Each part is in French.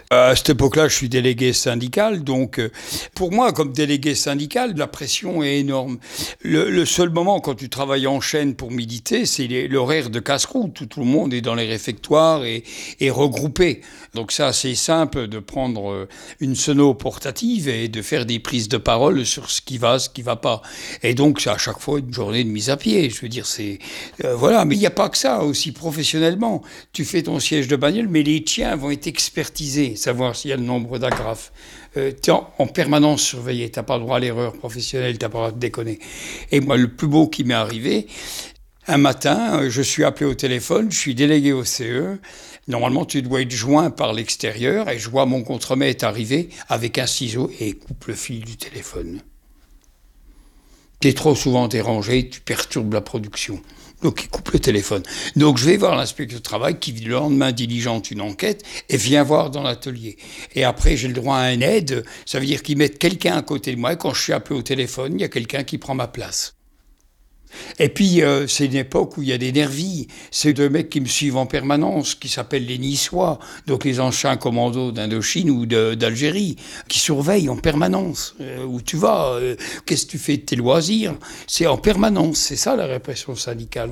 À cette époque-là, je suis délégué syndical, donc pour moi, comme délégué syndical, la pression est énorme. Le seul moment quand tu travailles en chaîne pour militer, c'est l'horaire de casse-croûte, où tout le monde est dans les réfectoires et regroupé. Donc ça, c'est simple de prendre une sono portative et de faire des prises de parole sur ce qui va pas. Et donc, c'est à chaque fois une journée de mise à pied. Je veux dire, c'est... voilà, mais il n'y a pas que ça, aussi professionnellement. Tu fais ton siège de bagnole, mais les tiens vont être expertisés, savoir s'il y a le nombre d'agrafes. Tu es en permanence surveillé, tu n'as pas le droit à l'erreur professionnelle, tu n'as pas le droit de déconner. Et moi, le plus beau qui m'est arrivé, un matin, je suis appelé au téléphone, je suis délégué au CE. Normalement, tu dois être joint par l'extérieur et je vois mon contremaître arriver avec un ciseau et coupe le fil du téléphone. Tu es trop souvent dérangé, tu perturbes la production. Donc, il coupe le téléphone. Donc, je vais voir l'inspecteur du travail qui, le lendemain, diligente une enquête et vient voir dans l'atelier. Et après, j'ai le droit à un aide. Ça veut dire qu'ils mettent quelqu'un à côté de moi. Et quand je suis appelé au téléphone, il y a quelqu'un qui prend ma place. Et puis, c'est une époque où il y a des nervis. C'est deux mecs qui me suivent en permanence, qui s'appellent les Niçois, donc les anciens commandos d'Indochine ou d'Algérie, qui surveillent en permanence. Où tu vas, qu'est-ce que tu fais de tes loisirs? C'est en permanence, c'est ça la répression syndicale.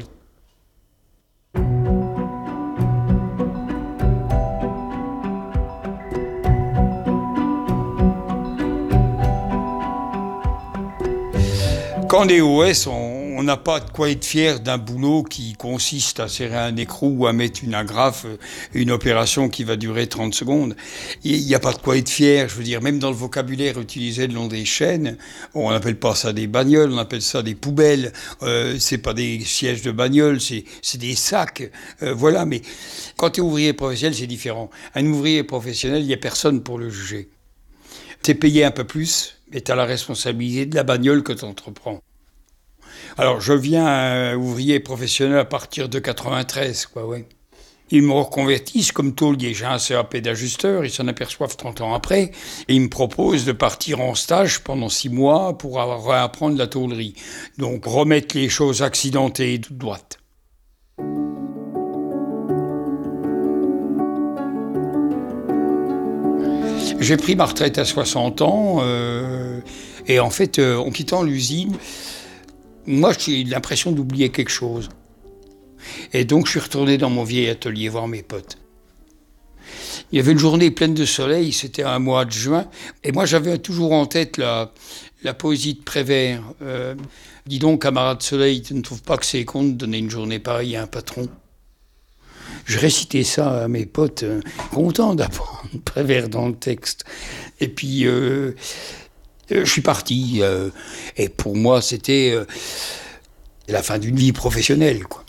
Quand on est OS, on n'a pas de quoi être fier d'un boulot qui consiste à serrer un écrou ou à mettre une agrafe, une opération qui va durer 30 secondes. Il n'y a pas de quoi être fier, je veux dire, même dans le vocabulaire utilisé le long des chaînes, on n'appelle pas ça des bagnoles, on appelle ça des poubelles, c'est pas des sièges de bagnoles, c'est des sacs, voilà, mais quand tu es ouvrier professionnel, c'est différent. Un ouvrier professionnel, il n'y a personne pour le juger. Tu es payé un peu plus, mais tu as la responsabilité de la bagnole que tu entreprends. Alors, je viens ouvrier professionnel à partir de 93, quoi, ouais. Ils me reconvertissent comme tôlier. J'ai un CAP d'ajusteur, ils s'en aperçoivent 30 ans après, et ils me proposent de partir en stage pendant 6 mois pour réapprendre la tôlerie. Donc, remettre les choses accidentées toutes droites. J'ai pris ma retraite à 60 ans, et en fait, en quittant l'usine, moi, j'ai l'impression d'oublier quelque chose. Et donc, je suis retourné dans mon vieil atelier voir mes potes. Il y avait une journée pleine de soleil, c'était un mois de juin, et moi, j'avais toujours en tête la poésie de Prévert. Dis donc, camarade soleil, tu ne trouves pas que c'est con de donner une journée pareille à un patron? Je récitais ça à mes potes, contents d'apprendre Prévert dans le texte. Et puis, je suis parti. Et pour moi, c'était la fin d'une vie professionnelle, quoi.